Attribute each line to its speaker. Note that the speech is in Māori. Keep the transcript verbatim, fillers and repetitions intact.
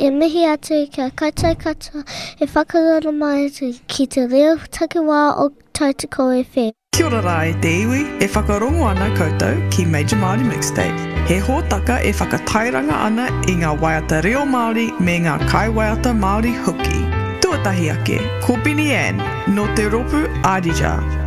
Speaker 1: E mihi atu kia koutou katoa e whakarono mai atu ki te reo takiwā o Tautoko F M.
Speaker 2: Kia ora rā e te iwi, e whakarongo ana koutou ki Major Māori Mixtape. He hōtaka e whakatairanga ana i ngā waiata reo Māori me ngā kaiwaiata Māori hoki. Tuatahi ake, ko Bini Ann, no te ropu Ārija.